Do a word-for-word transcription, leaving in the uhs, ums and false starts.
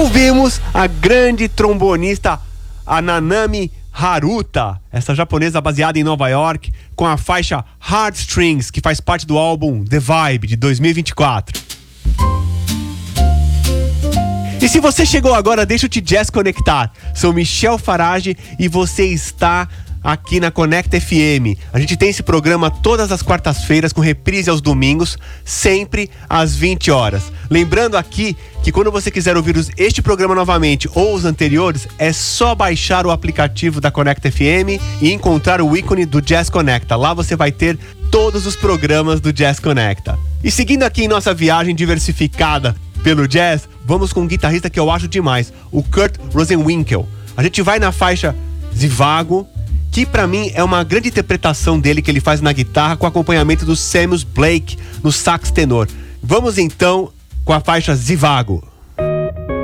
Ouvimos a grande trombonista a Nanami Haruta, essa japonesa baseada em Nova York, com a faixa Heartstrings, que faz parte do álbum The Vibe, de dois mil e vinte e quatro. E se você chegou agora, deixa eu te jazz conectar. Sou Michel Farage e você está aqui na Conecta F M. A gente tem esse programa todas as quartas-feiras, com reprise aos domingos, sempre às vinte horas. Lembrando aqui que quando você quiser ouvir os, este programa novamente ou os anteriores, é só baixar o aplicativo da Conecta F M e encontrar o ícone do Jazz Conecta. Lá você vai ter todos os programas do Jazz Conecta. E seguindo aqui em nossa viagem diversificada pelo jazz, vamos com um guitarrista que eu acho demais, o Kurt Rosenwinkel. A gente vai na faixa Zivago, que pra mim é uma grande interpretação dele que ele faz na guitarra com acompanhamento do Samuel Blake no sax tenor. Vamos então com a faixa Zivago.